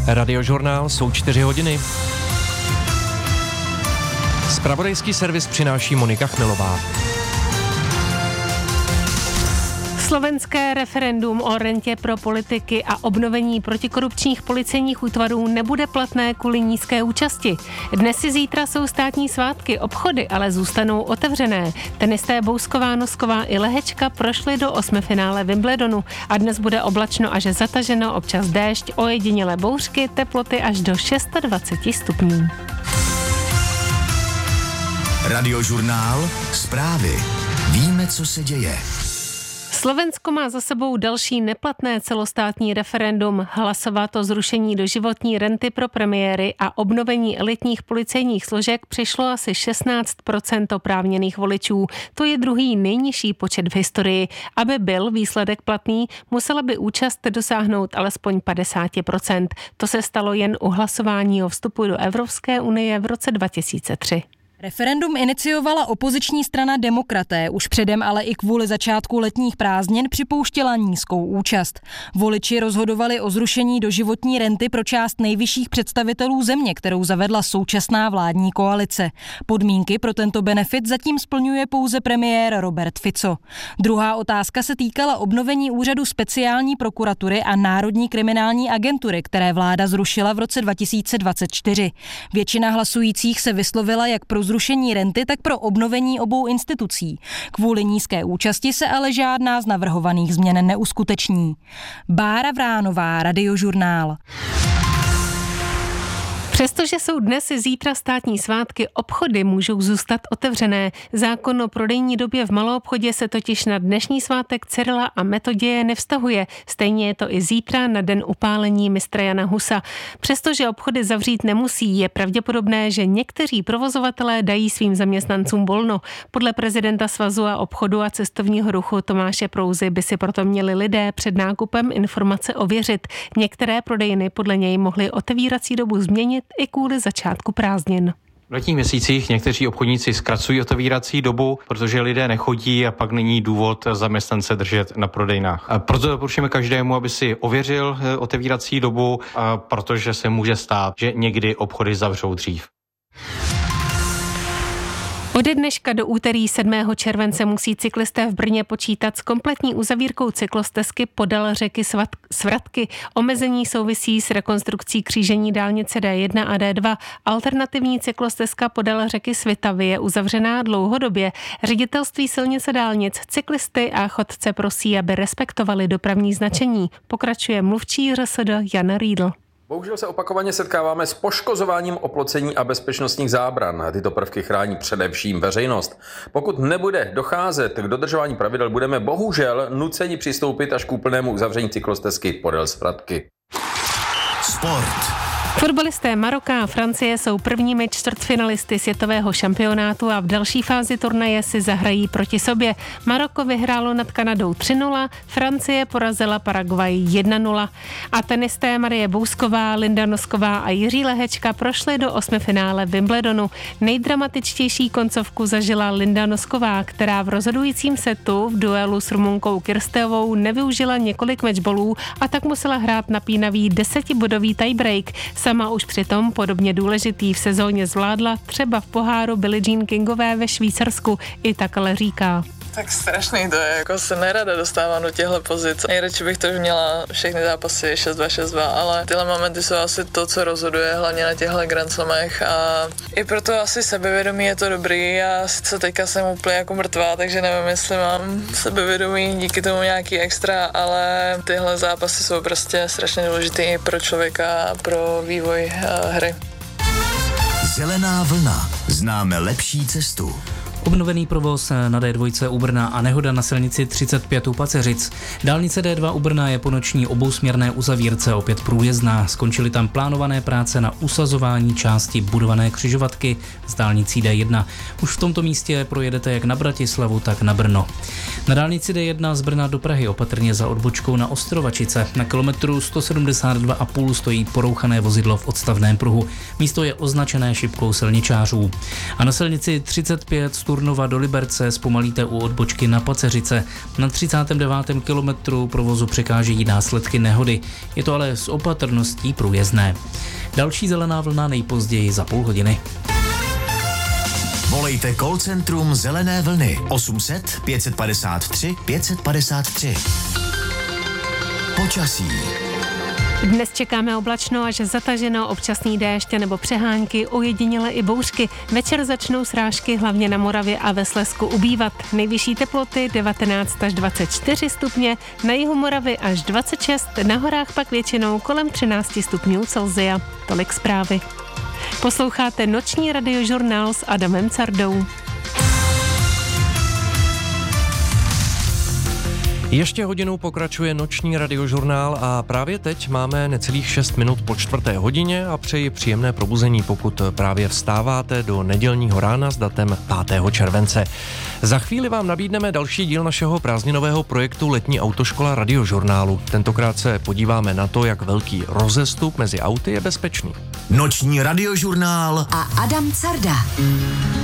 Radiožurnál, jsou 4 hodiny. Zpravodajský servis přináší Monika Chmelová. Slovenské referendum o rentě pro politiky a obnovení protikorupčních policejních útvarů nebude platné kvůli nízké účasti. Dnes i zítra jsou státní svátky, obchody ale zůstanou otevřené. Tenisté Bousková, Nosková i Lehečka prošli do 8. finále Wimbledonu a dnes bude oblačno až zataženo, občas déšť, ojedinělé bouřky, teploty až do 26 stupňů. Radiožurnál, zprávy. Víme, co se děje. Slovensko má za sebou další neplatné celostátní referendum. Hlasovat o zrušení doživotní renty pro premiéry a obnovení elitních policejních složek přišlo asi 16% oprávněných voličů. To je druhý nejnižší počet v historii. Aby byl výsledek platný, musela by účast dosáhnout alespoň 50%. To se stalo jen u hlasování o vstupu do Evropské unie v roce 2003. Referendum iniciovala opoziční strana Demokraté, už předem ale i kvůli začátku letních prázdnin připouštěla nízkou účast. Voliči rozhodovali o zrušení doživotní renty pro část nejvyšších představitelů země, kterou zavedla současná vládní koalice. Podmínky pro tento benefit zatím splňuje pouze premiér Robert Fico. Druhá otázka se týkala obnovení úřadu speciální prokuratury a Národní kriminální agentury, které vláda zrušila v roce 2024. Většina hlasujících se vyslovila jak pro zrušení renty, tak pro obnovení obou institucí. Kvůli nízké účasti se ale žádná z navrhovaných změn neuskuteční. Bára Vránová, Radiožurnál. Přestože jsou dnes i zítra státní svátky, obchody můžou zůstat otevřené. Zákon o prodejní době v maloobchodě se totiž na dnešní svátek Cyrila a Metoděje nevztahuje. Stejně je to i zítra na den upálení mistra Jana Husa. Přestože obchody zavřít nemusí, je pravděpodobné, že někteří provozovatelé dají svým zaměstnancům volno. Podle prezidenta Svazu a obchodu a cestovního ruchu Tomáše Prouzy by si proto měli lidé před nákupem informace ověřit. Některé prodejny podle něj mohly otevírací dobu změnit i kvůli začátku prázdnin. V letních měsících někteří obchodníci zkracují otevírací dobu, protože lidé nechodí a pak není důvod zaměstnance držet na prodejnách. A proto doporučujeme každému, aby si ověřil otevírací dobu, protože se může stát, že někdy obchody zavřou dřív. Ode dneška do úterý 7. července musí cyklisté v Brně počítat s kompletní uzavírkou cyklostezky podél řeky Svratky. Omezení souvisí s rekonstrukcí křížení dálnice D1 a D2. Alternativní cyklostezka podél řeky Svitavy je uzavřená dlouhodobě. Ředitelství silnic a dálnic cyklisty a chodce prosí, aby respektovali dopravní značení. Pokračuje mluvčí ŘSD Jan Riedl. Bohužel se opakovaně setkáváme s poškozováním oplocení a bezpečnostních zábran. Tyto prvky chrání především veřejnost. Pokud nebude docházet k dodržování pravidel, budeme bohužel nuceni přistoupit až k úplnému uzavření cyklostezky podél Svratky. Sport. Fotbalisté Maroka a Francie jsou prvními čtvrtfinalisty světového šampionátu a v další fázi turnaje si zahrají proti sobě. Maroko vyhrálo nad Kanadou 3-0, Francie porazila Paraguay 1-0. A tenisté Marie Bousková, Linda Nosková a Jiří Lehečka prošli do 8. finále Wimbledonu. Nejdramatičtější koncovku zažila Linda Nosková, která v rozhodujícím setu v duelu s Rumunkou Kirsteovou nevyužila několik matchballů a tak musela hrát napínavý 10bodový tiebreak. Sama už přitom podobně důležitý v sezóně zvládla třeba v poháru Billie Jean Kingové ve Švýcarsku. I tak ale říká. Tak strašný to je, jako se nerada dostávám do těchto pozic. Nejradši bych to už měla všechny zápasy 6-2, 6-2, ale tyhle momenty jsou asi to, co rozhoduje, hlavně na těchto Grand Slamech a i proto asi sebevědomí je to dobrý. Já sice teďka jsem úplně jako mrtvá, takže nevím, jestli mám sebevědomí díky tomu nějaký extra, ale tyhle zápasy jsou prostě strašně důležitý i pro člověka a pro vývoj hry. Zelená vlna. Známe lepší cestu. Obnovený provoz na D2 u Brna a nehoda na silnici 35 u Paceřic. Dálnice D2 u Brna je po noční obousměrné uzavírce opět průjezdná. Skončily tam plánované práce na usazování části budované křižovatky s dálnicí D1. Už v tomto místě projedete jak na Bratislavu, tak na Brno. Na dálnici D1 z Brna do Prahy opatrně za odbočkou na Ostrovačice. Na kilometru 172,5 stojí porouchané vozidlo v odstavném pruhu. Místo je označené šipkou silničářů. A na silnici 35 Turnova do Liberce zpomalíte u odbočky na Paceřice. Na 39. kilometru provozu překážejí následky nehody. Je to ale s opatrností průjezdné. Další zelená vlna nejpozději za půl hodiny. Volejte call centrum Zelené vlny 800 553 553. Počasí. Dnes čekáme oblačno až zataženo, občasný déšť nebo přehánky, ojediněle i bouřky. Večer začnou srážky hlavně na Moravě a ve Slezsku ubývat. Nejvyšší teploty 19 až 24 stupně, na jihu Moravy až 26, na horách pak většinou kolem 13 stupňů Celsia. Tolik zprávy. Posloucháte noční radiožurnál s Adamem Cardou. Ještě hodinou pokračuje noční radiožurnál a právě teď máme necelých 6 minut po 4:00 a přeji příjemné probuzení, pokud právě vstáváte do nedělního rána s datem 5. července. Za chvíli vám nabídneme další díl našeho prázdninového projektu Letní autoškola radiožurnálu. Tentokrát se podíváme na to, jak velký rozestup mezi auty je bezpečný. Noční radiožurnál a Adam Carda.